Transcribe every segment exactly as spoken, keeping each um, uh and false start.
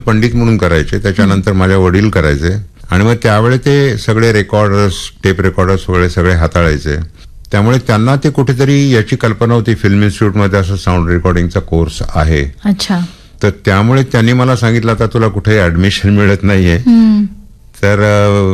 पंडित म्हणून करायचे, त्याच्यानंतर माझ्या वडील करायचे आणि मग त्यावेळी ते सगळे रेकॉर्डर्स, टेप रेकॉर्डर्स वगैरे सगळे हाताळायचे. त्यामुळे त्यांना ते कुठेतरी याची कल्पना होती फिल्म इन्स्टिट्यूटमध्ये असं साऊंड रेकॉर्डिंगचा कोर्स आहे. अच्छा. तर त्यामुळे त्यांनी मला सांगितलं आता तुला कुठे ऍडमिशन मिळत नाहीये. तर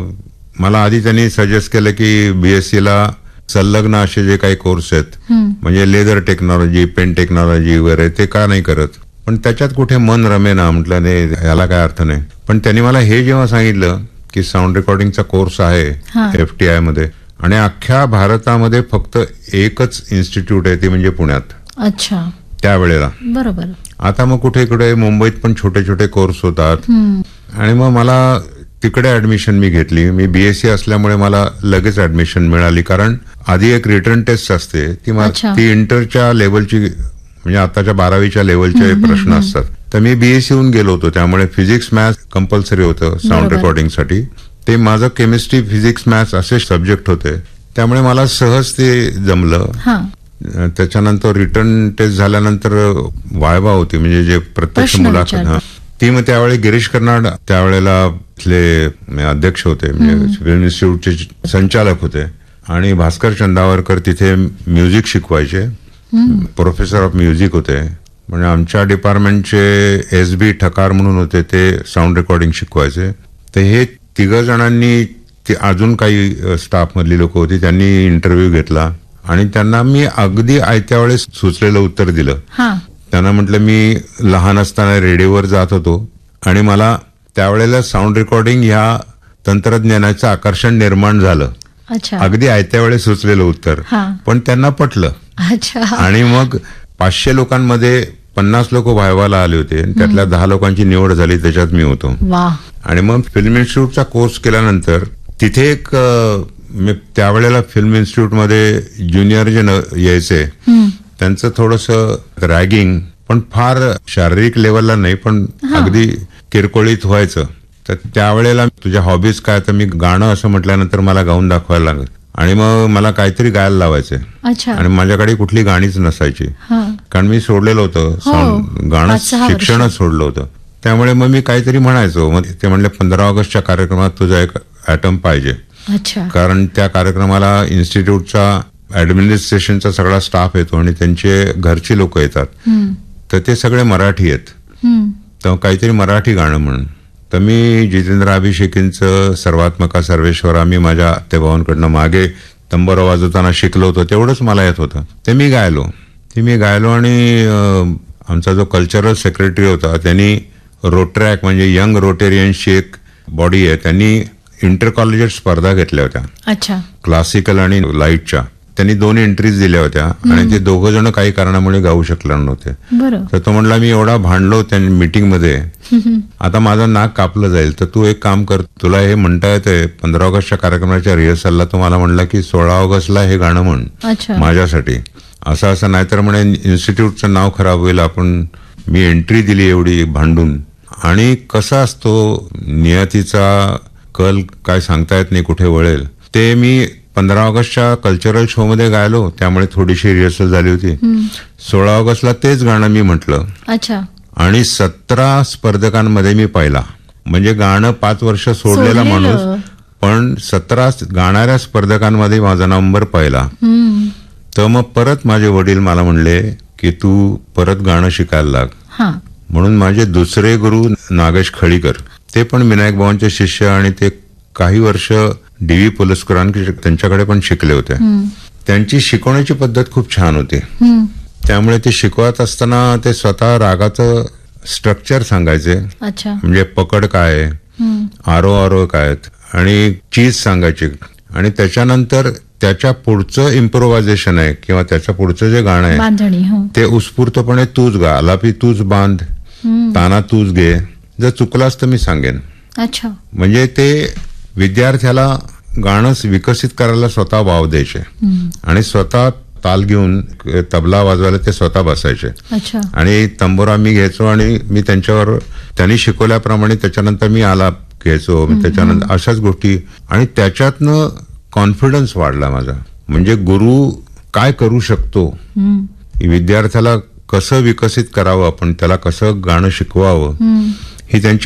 मला आधी त्यांनी सजेस्ट केलं की बीएससी ला संलग्न असे जे काही कोर्स आहेत म्हणजे लेदर टेक्नॉलॉजी, पेन टेक्नॉलॉजी वगैरे ते का नाही करत. पण त्याच्यात कुठे मन रमेना, म्हटलं नाही याला काय अर्थ नाही. पण त्यांनी मला हे जेव्हा सांगितलं की साऊंड रेकॉर्डिंगचा कोर्स आहे एफटीआय मध्ये आणि अख्ख्या भारतामध्ये फक्त एकच इन्स्टिट्यूट आहे ती म्हणजे पुण्यात. अच्छा. त्यावेळेला बरोबर. आता मग कुठे इकडे मुंबईत पण छोटे छोटे कोर्स होतात आणि मग मला तिकडे ऍडमिशन मी घेतली. मी बीएससी असल्यामुळे मला लगेच ऍडमिशन मिळाली, कारण आधी एक रिटर्न टेस्ट असते ती ती इंटरच्या लेवलची म्हणजे आताच्या बारावीच्या लेवलचे प्रश्न असतात. तर मी बीएससी होऊन गेलो होतो, त्यामुळे फिजिक्स मॅथ्स कंपल्सरी होतं साऊंड रेकॉर्डिंगसाठी. ते माझं केमिस्ट्री, फिजिक्स, मॅथ्स असे सब्जेक्ट होते, त्यामुळे मला सहज ते जमलं. त्याच्यानंतर रिटर्न टेस्ट झाल्यानंतर वायवा होती म्हणजे जे प्रत्यक्ष मुलाखत, ती मग त्यावेळी गिरीश कर्नाड त्यावेळेला इथले अध्यक्ष होते म्हणजे फिल्म इन्स्टिट्यूटचे संचालक होते आणि भास्कर चंदावरकर तिथे म्युझिक शिकवायचे, प्रोफेसर ऑफ म्युझिक होते. म्हणजे आमच्या डिपार्टमेंटचे एस बी ठकार म्हणून होते, ते साऊंड रेकॉर्डिंग शिकवायचे. तर हे तिघ जणांनी, अजून काही स्टाफ मधली लोक होती, त्यांनी इंटरव्ह्यू घेतला आणि त्यांना मी अगदी आयत्या वेळेस सुचलेलं उत्तर दिलं. त्यांना म्हटलं मी लहान असताना रेडिओवर जात होतो आणि मला त्यावेळेला साऊंड रेकॉर्डिंग ह्या तंत्रज्ञानाचं आकर्षण निर्माण झालं. अगदी आयत्या वेळेस सुचलेलं उत्तर, पण त्यांना पटलं. आणि मग पाचशे लोकांमध्ये पन्नास लोक व्हायवाला आले होते, त्यातल्या दहा लोकांची निवड झाली, त्याच्यात मी होतो. आणि मग फिल्म इन्स्टिट्यूटचा कोर्स केल्यानंतर तिथे एक त्यावेळेला फिल्म इन्स्टिट्यूटमध्ये ज्युनियर जे यायचे त्यांचं थोडंसं रॅगिंग, पण फार शारीरिक लेवलला नाही, पण अगदी किरकोळीत व्हायचं. तर त्यावेळेला तुझ्या हॉबीज काय, तर मी गाणं असं म्हटल्यानंतर मला गाऊन दाखवायला लागलं आणि मग मला काहीतरी गायला लावायचे. आणि माझ्याकडे कुठली गाणीच नसायची, कारण मी सोडलेलं होतं गाणं, शिक्षणच सोडलं होतं. त्यामुळे मग मी काहीतरी म्हणायचो. मग ते म्हणले पंधरा ऑगस्टच्या कार्यक्रमात तुझा एक ॲटम पाहिजे, कारण त्या कार्यक्रमाला इन्स्टिट्यूटचा ऍडमिनिस्ट्रेशनचा सगळा स्टाफ येतो आणि त्यांचे घरची लोक येतात. तर ते सगळे मराठी आहेत, तर काहीतरी मराठी गाणं म्हणून. तर मी जितेंद्र अभिषेकींचं सर्वात्मका सर्वेश्वरा मी माझ्या आत्याभावांकडनं मागे तंबोरा वाजवताना शिकलो होतो, तेवढंच मला येत होतं. ते मी गायलो ते मी गायलो आणि आमचा जो कल्चरल सेक्रेटरी होता त्यांनी रोट्रॅक म्हणजे यंग रोटेरियन्सची एक बॉडी आहे, त्यांनी इंटर कॉलेजेस स्पर्धा घेतल्या होत्या क्लासिकल आणि लाईटच्या. त्यांनी दोन एंट्रीज दिल्या होत्या आणि ते दोघं जण काही कारणामुळे गाऊ शकले नव्हते. तर तो म्हणला मी एवढा भांडलो त्या मीटिंगमध्ये, आता माझं नाक कापलं जाईल, तर तू एक काम कर, तुला हे म्हणता येतंय पंधरा ऑगस्टच्या कार्यक्रमाच्या रिहर्सलला. तो मला म्हणला की सोळा ऑगस्टला हे गाणं म्हण माझ्यासाठी, असं असं, नाहीतर म्हणे इन्स्टिट्यूटचं नाव खराब होईल. आपण मी एंट्री दिली एवढी भांडून. आणि कसा असतो नियतीचा कल काय सांगता येत नाही कुठे वळेल. ते मी पंधरा ऑगस्टच्या कल्चरल शो मध्ये गायलो, त्यामुळे थोडीशी रिहर्सल झाली होती. सोळा ऑगस्टला तेच गाणं मी म्हटलं आणि सतरा स्पर्धकांमध्ये मी पहिला. म्हणजे गाणं पाच वर्ष सोडलेला माणूस, पण सतरा गाणाऱ्या स्पर्धकांमध्ये माझा नंबर पहिला. तर मग परत माझे वडील मला म्हणले की तू परत गाणं शिकायला लाग. म्हणून माझे दुसरे गुरु नागेश खळीकर, ते पण विनायक भावांचे शिष्य आणि ते काही वर्ष डी व्ही पुलस्करांकडे त्यांच्याकडे पण शिकले होते. त्यांची शिकवण्याची पद्धत खूप छान होती, त्यामुळे ते शिकवत असताना ते स्वतः रागाचं स्ट्रक्चर सांगायचे. म्हणजे पकड काय, आरो आरो काय आणि चीज सांगायची. आणि त्याच्यानंतर त्याच्या पुढचं इम्प्रोव्हायझेशन आहे किंवा त्याच्या पुढचं जे गाणं आहे ते उत्स्फूर्तपणे तूच गा, आलापी तूच बांध, ताना तूच घे, जर चुकलास तर मी सांगेन. म्हणजे ते विद्यार्थ्याला गाणं विकसित करायला स्वतः वाव द्यायचे आणि स्वतः ताल घेऊन तबला वाजवायला ते स्वतः बसायचे. आणि तंबोरा मी घ्यायचो आणि मी त्यांच्यावर त्यांनी शिकवल्याप्रमाणे त्याच्यानंतर मी आलाप घ्यायचो, त्याच्यानंतर अशाच गोष्टी. आणि त्याच्यातनं कॉन्फिडन्स वाढला माझा. म्हणजे गुरु काय करू शकतो, विद्यार्थ्याला कसं विकसित करावं, आपण त्याला कसं गाणं शिकवावं, ही त्यांची